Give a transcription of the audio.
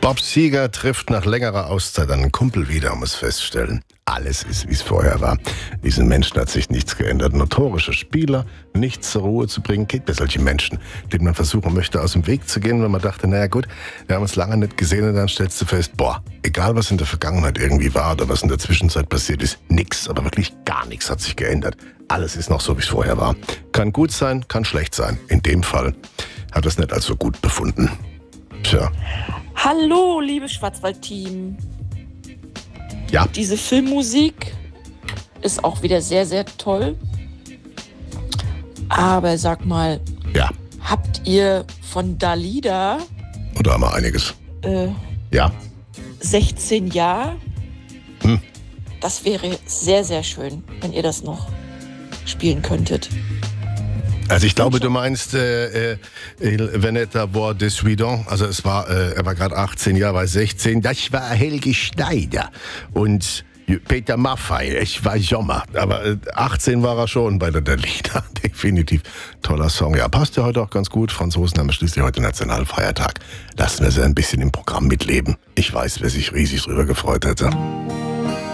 Bob Seger trifft nach längerer Auszeit einen Kumpel wieder und muss feststellen, alles ist, wie es vorher war. Diesen Menschen hat sich nichts geändert. Notorische Spieler, nichts zur Ruhe zu bringen, geht bei solchen Menschen, denen man versuchen möchte, aus dem Weg zu gehen, wenn man dachte, naja gut, wir haben uns lange nicht gesehen und dann stellst du fest, egal was in der Vergangenheit irgendwie war oder was in der Zwischenzeit passiert ist, nix, aber wirklich gar nichts hat sich geändert. Alles ist noch so, wie es vorher war. Kann gut sein, kann schlecht sein. In dem Fall hat er es nicht als so gut befunden. Tja. Hallo, liebes Schwarzwald-Team. Ja. Diese Filmmusik ist auch wieder sehr, sehr toll. Aber sag mal, Ja. habt ihr von Dalida Oder haben wir einiges? Ja. 16 Jahre? Hm. Das wäre sehr, sehr schön, wenn ihr das noch spielen könntet. Also ich glaube, du meinst Il Veneta war de Suidan. Also er war gerade 18 Jahre, war 16. Das war Helge Schneider und Peter Maffay. Es war Sommer. Aber 18 war er schon bei der Dalida. Definitiv. Toller Song. Ja, passt ja heute auch ganz gut. Franzosen haben schließlich heute Nationalfeiertag. Lassen wir sie ein bisschen im Programm mitleben. Ich weiß, wer sich riesig drüber gefreut hätte.